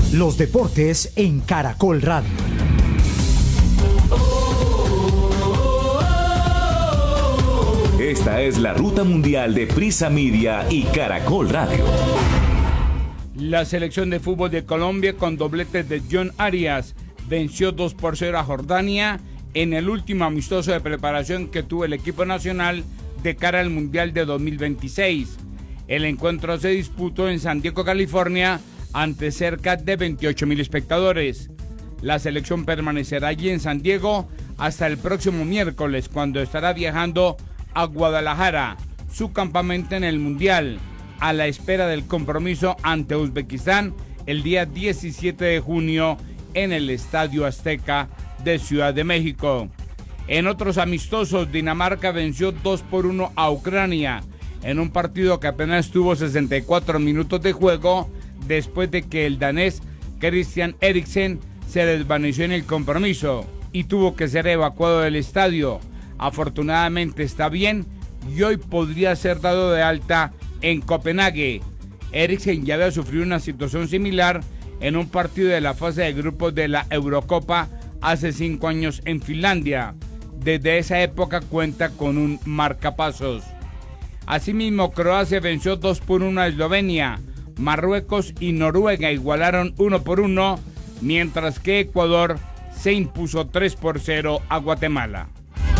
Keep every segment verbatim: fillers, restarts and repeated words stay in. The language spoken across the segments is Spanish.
Los deportes en Caracol Radio. Esta es la ruta mundial de Prisa Media y Caracol Radio. La selección de fútbol de Colombia, con dobletes de John Arias, venció dos por cero a Jordania en el último amistoso de preparación que tuvo el equipo nacional de cara al Mundial de dos mil veintiséis. El encuentro se disputó en San Diego, California, ante cerca de veintiocho mil espectadores. La selección permanecerá allí en San Diego hasta el próximo miércoles, cuando estará viajando a Guadalajara, su campamento en el Mundial, a la espera del compromiso ante Uzbekistán el día diecisiete de junio en el Estadio Azteca de Ciudad de México. En otros amistosos, Dinamarca venció dos por uno a Ucrania en un partido que apenas tuvo sesenta y cuatro minutos de juego, después de que el danés Christian Eriksen se desvaneció en el compromiso y tuvo que ser evacuado del estadio. Afortunadamente está bien y hoy podría ser dado de alta en Copenhague. Eriksen ya había sufrido una situación similar en un partido de la fase de grupos de la Eurocopa hace cinco años en Finlandia. Desde esa época cuenta con un marcapasos. Asimismo, Croacia venció dos por uno a Eslovenia. Marruecos y Noruega igualaron uno por uno, mientras que Ecuador se impuso tres por cero a Guatemala.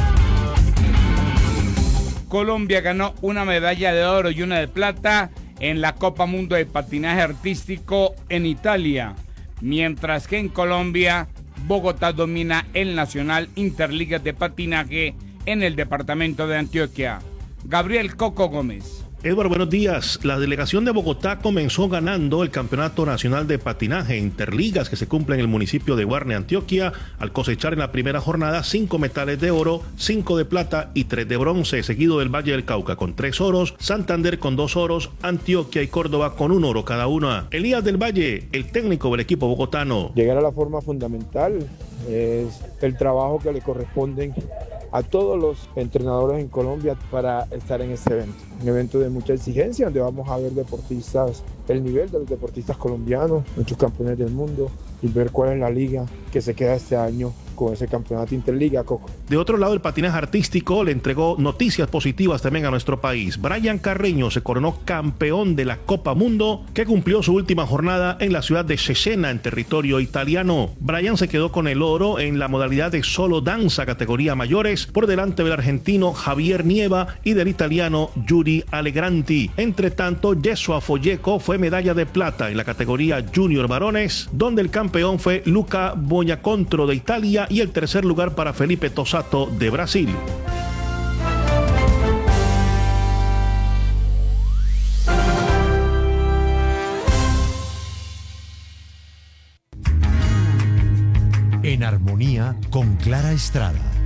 Colombia ganó una medalla de oro y una de plata en la Copa Mundo de Patinaje Artístico en Italia, mientras que en Colombia, Bogotá domina el Nacional Interligas de Patinaje en el departamento de Antioquia. Gabriel Coco Gómez. Eduardo, buenos días. La delegación de Bogotá comenzó ganando el Campeonato Nacional de Patinaje Interligas que se cumple en el municipio de Guarne, Antioquia, al cosechar en la primera jornada cinco metales de oro, cinco de plata y tres de bronce, seguido del Valle del Cauca con tres oros, Santander con dos oros, Antioquia y Córdoba con un oro cada una. Elías del Valle, el técnico del equipo bogotano. Llegar a la forma fundamental es el trabajo que le corresponden a todos los entrenadores en Colombia para estar en este evento. Un evento de mucha exigencia, donde vamos a ver deportistas, el nivel de los deportistas colombianos, muchos campeones del mundo, y ver cuál es la liga que se queda este año con ese campeonato Interliga, Coco. De otro lado, el patinaje artístico le entregó noticias positivas también a nuestro país. Brian Carreño se coronó campeón de la Copa Mundo, que cumplió su última jornada en la ciudad de Cesena, en territorio italiano. Brian se quedó con el oro en la modalidad de solo danza categoría mayores, por delante del argentino Javier Nieva y del italiano Yuri Allegranti. Entre tanto, Jesua Folleco fue medalla de plata en la categoría junior varones, donde el campeón fue Luca Boñacontro de Italia y el tercer lugar para Felipe Tosato de Brasil. En armonía con Clara Estrada.